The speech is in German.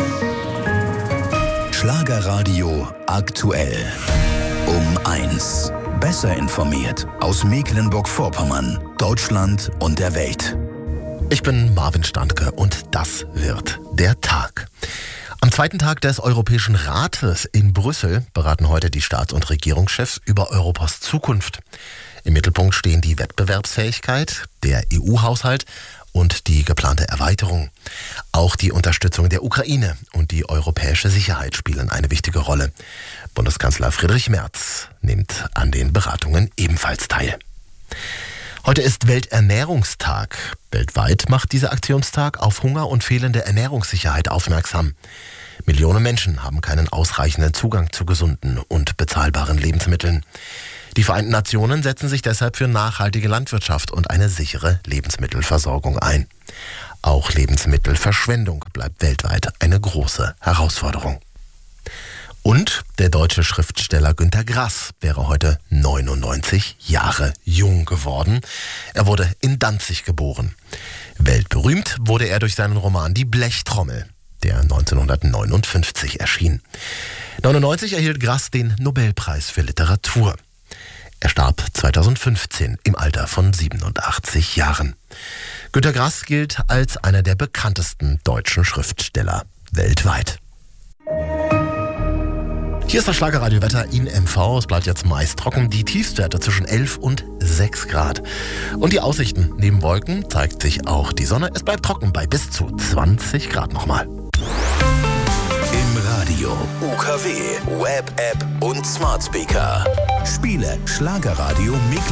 Schlagerradio aktuell. Um 1. Besser informiert aus Mecklenburg-Vorpommern, Deutschland und der Welt. Ich bin Marvin Standke und das wird der Tag. Am zweiten Tag des Europäischen Rates in Brüssel beraten heute die Staats- und Regierungschefs über Europas Zukunft. Im Mittelpunkt stehen die Wettbewerbsfähigkeit, der EU-Haushalt und die geplante Erweiterung. Auch die Unterstützung der Ukraine und die europäische Sicherheit spielen eine wichtige Rolle. Bundeskanzler Friedrich Merz nimmt an den Beratungen ebenfalls teil. Heute ist Welternährungstag. Weltweit macht dieser Aktionstag auf Hunger und fehlende Ernährungssicherheit aufmerksam. Millionen Menschen haben keinen ausreichenden Zugang zu gesunden und bezahlbaren Lebensmitteln. Die Vereinten Nationen setzen sich deshalb für nachhaltige Landwirtschaft und eine sichere Lebensmittelversorgung ein. Auch Lebensmittelverschwendung bleibt weltweit eine große Herausforderung. Und der deutsche Schriftsteller Günter Grass wäre heute 99 Jahre jung geworden. Er wurde in Danzig geboren. Weltberühmt wurde er durch seinen Roman Die Blechtrommel, der 1959 erschien. 1999 erhielt Grass den Nobelpreis für Literatur. Er starb 2015 im Alter von 87 Jahren. Günter Grass gilt als einer der bekanntesten deutschen Schriftsteller weltweit. Hier ist das Schlagerradio-Wetter in MV. Es bleibt jetzt meist trocken. Die Tiefstwerte zwischen 11 und 6 Grad. Und die Aussichten neben Wolken zeigt sich auch die Sonne. Es bleibt trocken bei bis zu 20 Grad nochmal. Im Radio, UKW, Web-App und Smart Speaker. Spiele Schlagerradio Mecklenburg.